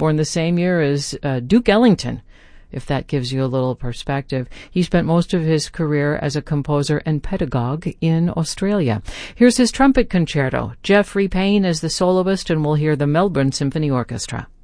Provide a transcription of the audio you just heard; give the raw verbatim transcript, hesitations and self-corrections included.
born the same year as uh, Duke Ellington, if that gives you a little perspective. He spent most of his career as a composer and pedagogue in Australia. Here's his trumpet concerto. Geoffrey Payne is the soloist, and we'll hear the Melbourne Symphony Orchestra.